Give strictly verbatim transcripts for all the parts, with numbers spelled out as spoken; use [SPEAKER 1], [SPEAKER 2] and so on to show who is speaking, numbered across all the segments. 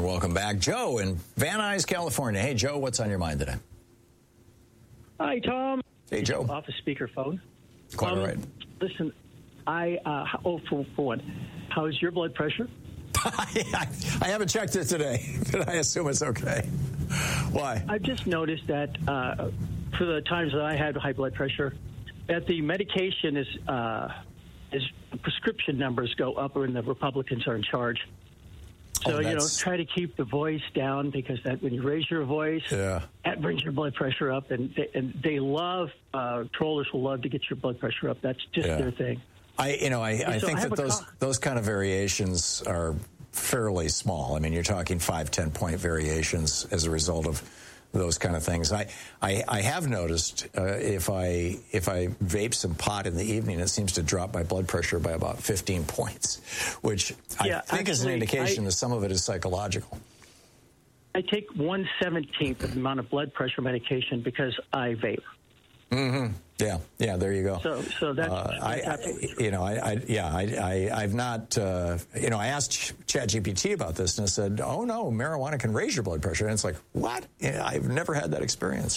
[SPEAKER 1] welcome back. Joe in Van Nuys, California. Hey, Joe, what's on your mind today?
[SPEAKER 2] Hi, Tom.
[SPEAKER 1] Hey, Joe.
[SPEAKER 2] Off a speakerphone.
[SPEAKER 1] Quite
[SPEAKER 2] um,
[SPEAKER 1] all right.
[SPEAKER 2] Listen, I, uh, oh, for, for one, how is your blood pressure?
[SPEAKER 1] I haven't checked it today, but I assume it's okay. Why?
[SPEAKER 2] I've just noticed that uh, for the times that I had high blood pressure, that the medication is, uh, is prescription numbers go up when the Republicans are in charge. So,
[SPEAKER 1] oh,
[SPEAKER 2] you know, try to keep the voice down, because that when you raise your voice,
[SPEAKER 1] yeah.
[SPEAKER 2] that brings your blood pressure up. And they, and they love, uh, trollers will love to get your blood pressure up. That's just
[SPEAKER 1] yeah.
[SPEAKER 2] their thing.
[SPEAKER 1] I, you know, I, I
[SPEAKER 2] so
[SPEAKER 1] think
[SPEAKER 2] I
[SPEAKER 1] that those
[SPEAKER 2] co-
[SPEAKER 1] those kind of variations are fairly small. I mean, you're talking five, ten point variations as a result of those kind of things. I, I, I have noticed uh, if I if I vape some pot in the evening, it seems to drop my blood pressure by about fifteen points, which
[SPEAKER 2] yeah,
[SPEAKER 1] I think
[SPEAKER 2] actually,
[SPEAKER 1] is an indication
[SPEAKER 2] I,
[SPEAKER 1] that some of it is psychological.
[SPEAKER 2] I take one seventeenth of the amount of blood pressure medication because I vape.
[SPEAKER 1] Mm-hmm. Yeah, yeah. There you go.
[SPEAKER 2] So, so that's,
[SPEAKER 1] uh, I,
[SPEAKER 2] that's
[SPEAKER 1] I, you know, I, I yeah, I, I, I've not, uh, you know, I asked ChatGPT about this, and it said, "Oh no, marijuana can raise your blood pressure." And it's like, what? Yeah, I've never had that experience.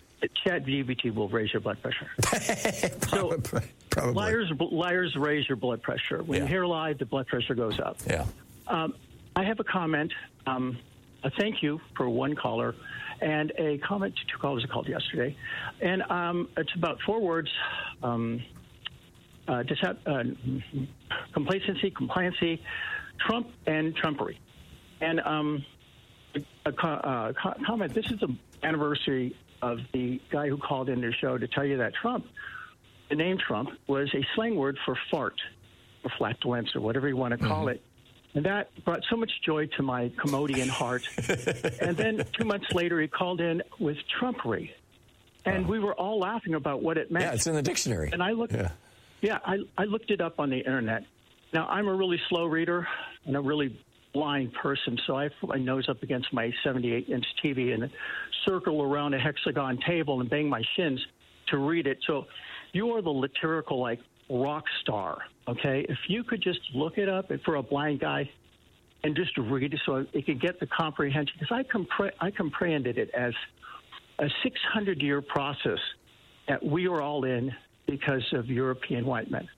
[SPEAKER 2] ChatGPT will raise your blood pressure.
[SPEAKER 1] probably,
[SPEAKER 2] so,
[SPEAKER 1] probably.
[SPEAKER 2] Liars, liars raise your blood pressure. When
[SPEAKER 1] yeah.
[SPEAKER 2] you hear live, the blood pressure goes up.
[SPEAKER 1] Yeah.
[SPEAKER 2] Um, I have a comment. Um, a thank you for one caller, and a comment to two callers that called yesterday. And um, it's about four words: um, uh, dissat- uh, complacency, compliancy, Trump, and Trumpery. And um, a, co- uh, co- comment: this is the anniversary of the guy who called in their show to tell you that Trump, the name Trump, was a slang word for fart, or flatulence, or whatever you want to call mm-hmm. it. And that brought so much joy to my commodian heart. And then two months later, he called in with Trumpery. And wow. we were all laughing about what it meant.
[SPEAKER 1] Yeah, it's in the dictionary.
[SPEAKER 2] And I looked, yeah, yeah I, I looked it up on the internet. Now, I'm a really slow reader and a really blind person, so I put my nose up against my seventy-eight inch T V and circle around a hexagon table and bang my shins to read it. So you are the lyrical, like, rock star, okay? If you could just look it up for a blind guy and just read it so it could get the comprehension, because I, compre- I comprehended it as a six hundred year process that we are all in because of European white men.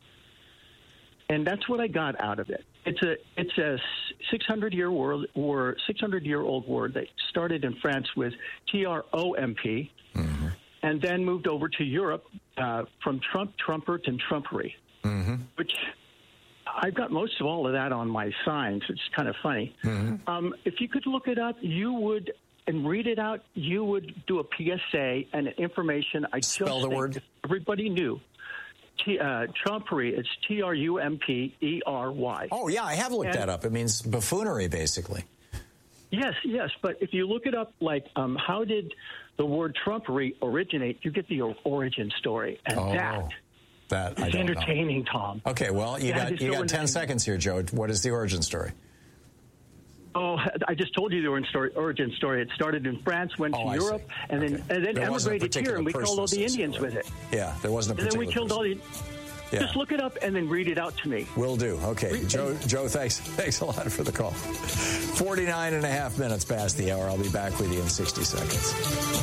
[SPEAKER 2] And that's what I got out of it. It's a it's a six hundred year word, or six hundred year old word that started in France with T R O M P, mm-hmm. and then moved over to Europe uh, from Trump, Trumpert, and Trumpery, mm-hmm. which I've got most of all of that on my signs. It's kind of funny. Mm-hmm. Um, if you could look it up, you would, and read it out, you would do a P S A and information. I
[SPEAKER 1] Spell
[SPEAKER 2] just
[SPEAKER 1] the
[SPEAKER 2] think
[SPEAKER 1] word.
[SPEAKER 2] If everybody knew. T, uh, Trumpery, it's T R U M P E R Y.
[SPEAKER 1] Oh, yeah, I have looked and, that up. It means buffoonery, basically.
[SPEAKER 2] Yes, yes, but if you look it up, like, um, how did the word Trumpery originate, you get the origin story. And
[SPEAKER 1] oh,
[SPEAKER 2] that,
[SPEAKER 1] that
[SPEAKER 2] is
[SPEAKER 1] I don't
[SPEAKER 2] entertaining,
[SPEAKER 1] know.
[SPEAKER 2] Tom.
[SPEAKER 1] Okay, well, you that got you so got ten seconds here, Joe. What is the origin story?
[SPEAKER 2] Oh, I just told you the origin story. Origin story. It started in France, went
[SPEAKER 1] oh,
[SPEAKER 2] to Europe, and
[SPEAKER 1] okay.
[SPEAKER 2] then and then
[SPEAKER 1] there
[SPEAKER 2] emigrated here, and we killed all the Indians with it.
[SPEAKER 1] Yeah, there wasn't a
[SPEAKER 2] and
[SPEAKER 1] particular
[SPEAKER 2] then we killed
[SPEAKER 1] person.
[SPEAKER 2] all the. Yeah. Just look it up and then read it out to me.
[SPEAKER 1] Will do. Okay.
[SPEAKER 2] Read
[SPEAKER 1] Joe, Joe, thanks thanks a lot for the call. forty-nine and a half minutes past the hour. I'll be back with you in sixty seconds.